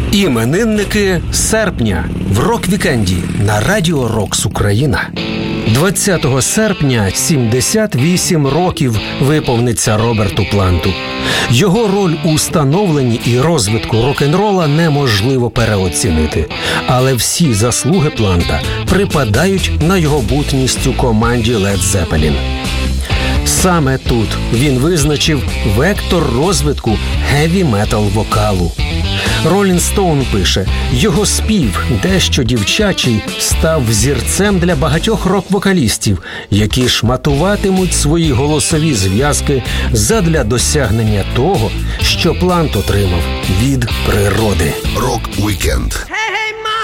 Іменинники серпня в рок-вікенді на Радіо Рокс Україна. 20 серпня 78 років виповниться Роберту Планту. Його роль у становленні і розвитку рок-н-рола неможливо переоцінити. Але всі заслуги Планта припадають на його бутність у команді Led Zeppelin. Саме тут він визначив вектор розвитку хеві-метал вокалу. Rolling Stone пише, його спів, дещо дівчачий, став взірцем для багатьох рок-вокалістів, які шматуватимуть свої голосові зв'язки задля досягнення того, що Плант отримав від природи. Рок-вікенд.